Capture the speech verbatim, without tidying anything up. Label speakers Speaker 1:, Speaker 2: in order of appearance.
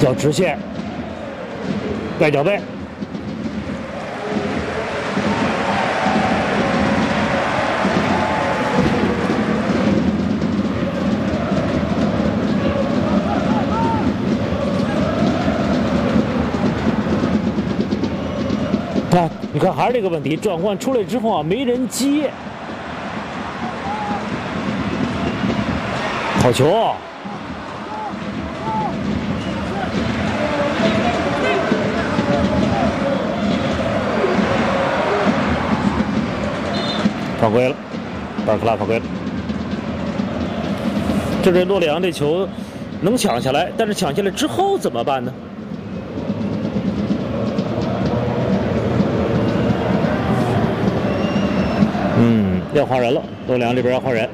Speaker 1: 要直线，外脚背。 看，你看，还是这个问题，转换出来之后啊，没人接。好球！犯规了，巴尔克拉犯规了。这这洛里昂这球能抢下来，但是抢下来之后怎么办呢？ 嗯，要换人了，洛里昂这边要换人。